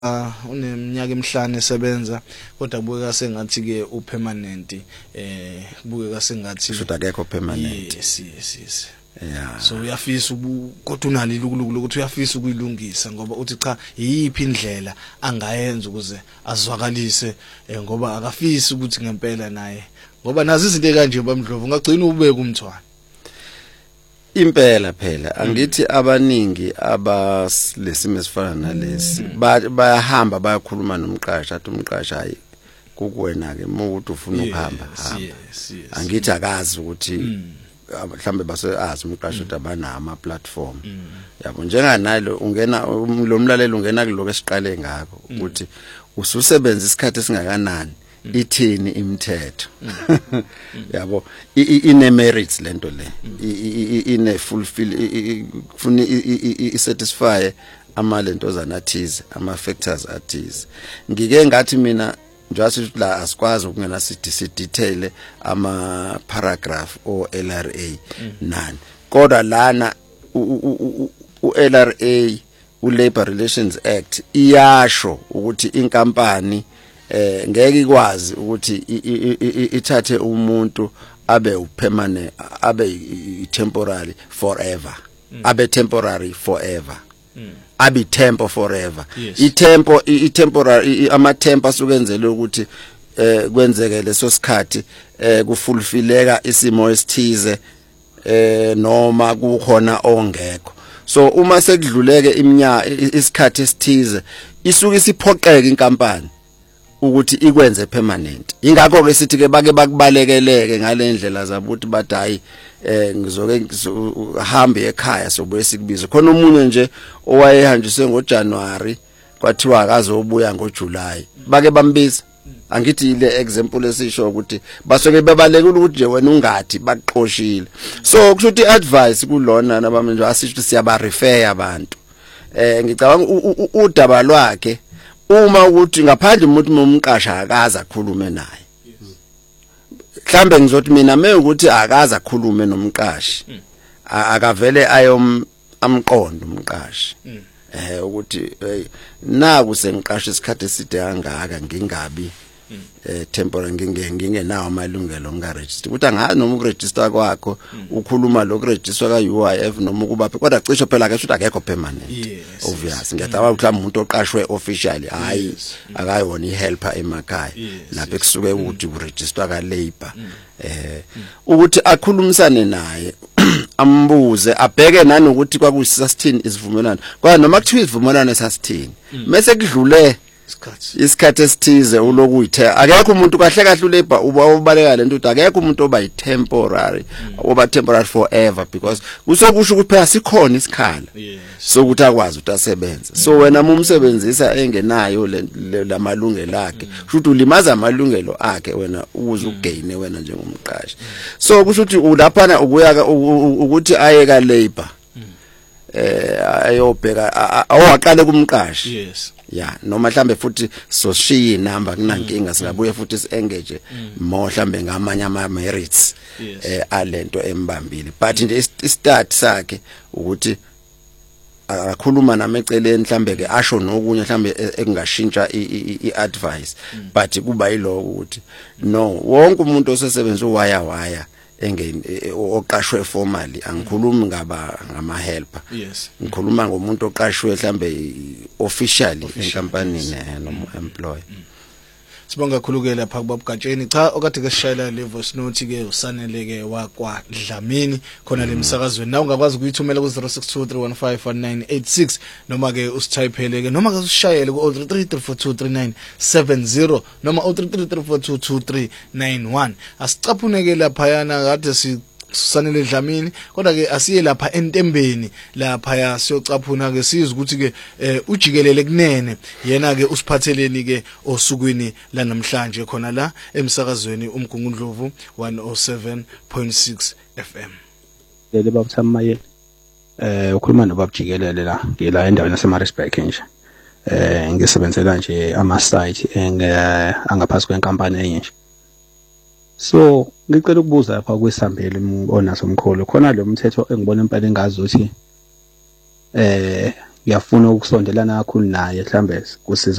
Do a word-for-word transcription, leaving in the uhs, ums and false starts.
uneminyaka emihlanu esebenza kodwa kubukeka sengathi ke upermanent eh kubukeka sengathi shoda akekho permanent. Yes yes yes. Yeah. So uyafisa kodwa unali lukuluku ukuthi uyafisa ukuyilungisa ngoba uthi cha yiphi indlela angayenza ukuze azwakalise ngoba akafisi ukuthi ngempela naye ngoba nazi izinto ekanje bamdlovu ungagcina ubeke umthwalo. Impela phela angithi abaningi abalesimo esifana nalesi bayahamba bayakhuluma nomqashi athi umqashi hayi kukuwena ke ukuthi ufuna ukuhamba hamba. Angithi akazi ukuthi mhlambe baseazi umqashi ukuthi abana ama platform yabo njenganalo ungena lo mlalelo ungena kuloko esiqale ngakho ukuthi ususebenza isikhathi esingakanani ithini imithetho yabo ine merits lento le ine fulfill ifuna i satisfy ama lento zanathize ama factors athize ngike ngathi mina njalo la asikwazi ukungena si detail ama paragraph o L R A nani kodwa lana u L R A u Labour Relations Act iyasho ukuthi inkampani eh ngeke ikwazi ukuthi ithathe umuntu abe upermanent abe temporary forever abe temporary forever abi tempo forever itempo itemporary ama tempo asukenzele ukuthi eh kwenzeke leso sikhathi eh kufulfilleka isimo esithize eh noma kukhona ongekho so uma sekudluleke iminyaka isikhathi esithize isuke isiphoqeka inkampani ukuthi ikwenze permanent ingakho ke sithi ke bake bakubalekeleke ngalendlela zabuthi bathi hayi eh ngizoke hambe ekhaya sobuye sikubize khona umunye nje owayehanjiswe ngoJanuary kwathiwa akazobuya ngoJuly bake bambiza angithi ile example esisho ukuthi basoke bebalekela ukuthi nje wena ungathi baqoshile so kushuthi advice kulona nabami nje asisho siyaba refer abantu eh ngicabanga udaba lwakhe uma ukuthi ngaphandle umuntu momqasha akaza akhulume naye mhlambe ngizothi mina me ukuthi akaza akhulume nomqashi akavele ayom amqondo umqashi eh ukuthi naku sengiqasha isikhathi eside kangaka ngingabi eh temporary nginge ngingenawo amalungelo ngiregister ukuthi angazi noma ukuregister kwakho ukhuluma lo kuregister ka U I F noma ukuba kodwa cisho phela ke ukuthi akekho permanent obvious ngiyacabanga ukuthi umuntu oqashwe officially hayi akayona ihelper emakhaya lapho kusuke ukuthi uregister ka labor eh ukuthi akhulumisane naye ambuze abheke nanokuthi kwakusasithini isivumelano kwa noma kuthiwa isivumelano esasithini mase kudlule isikhathi esithize ulokuyithe akekho umuntu kahle kahle ulabor uba ubaleka lento ukuthi akekho umuntu oba temporary oba temporary forever because kusokusho ukuthi phela sikhona isikhala sokuthi akwazi ukuthi asebenze so wena umsebenzisa engenayo lamalungelo akhe futhi ulimaza amalungelo akhe wena ukuze ugaine wena njengomqashi so kusho ukuthi ulaphana ukuya ukuthi aye ka labor eh ayobheka awaqale kumqashi yes ya noma mhlambe futhi soshiya inamba kunankinga singabuye futhi siengage mo mhlambe ngamanye ama merits eh alento embambile but nje istart sakhe ukuthi akakhuluma nami eceleni mhlambe ke asho nokunye mhlambe ekungashintsha iadvice but kuba yiloko ukuthi no wonke umuntu osesebenza uwaya waya engeni oqashwe formally angikhulumi ngaba ngama helper yes ngikhuluma ngomuntu oqashwe mhlambe officially enkampanini noma employee sibonga kakhulu lapha kubabugatsheni cha okade ke sishayela le voice note ke usaneleke wakwa Dlamini khona lemsakazweni na ungakwazi ukuyithumela ku zero six two three one five one nine eight six noma ke usithayipele ke noma ke usishayele ku zero three three three four two three nine seven zero noma zero three three three four two two three nine one asicaphuneke lapha yana kade si Sanele Dlamini kodwa ke asiye lapha entembeni lapha ya siyocaphuna ke sizwe ukuthi ke ujikelele kunene yena ke usiphatheleni ke osukwini la namhlanje khona la emsakazweni umgungundlovu one oh seven point six F M lele babuthamaye eh ukhuluma nobabujikelele la ngila endaweni yaseMaritzburg nje eh ngisebenzela nje ama site angaphansi kwenkampani enye so ngicela ukubuza lapha kwesambele onaso umkholo khona lo mthetho engibona impela engazi ukuthi eh ngiyafuna ukusondelana kakhulu naye mhlambe kusiza